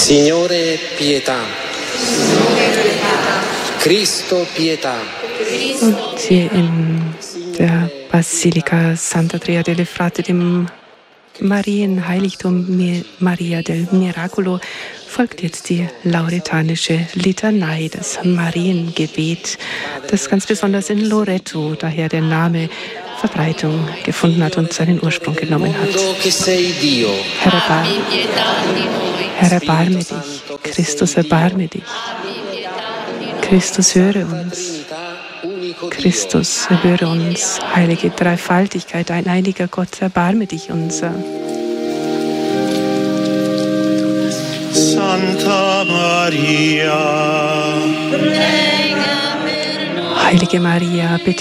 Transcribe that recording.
Signore pietà. Cristo pietà. Und hier in der Basilika Sant'Andrea delle Frate, dem Marienheiligtum Maria del Miracolo, folgt jetzt die lauretanische Litanei, das Mariengebet, das ganz besonders in Loreto, daher der Name, Verbreitung gefunden hat und seinen Ursprung genommen hat. Herr, erbarme dich. Christus, erbarme dich. Christus, höre uns. Christus, erhöre uns. Heilige Dreifaltigkeit, ein einiger Gott, erbarme dich unser. Santa Maria, Heilige Maria, bitte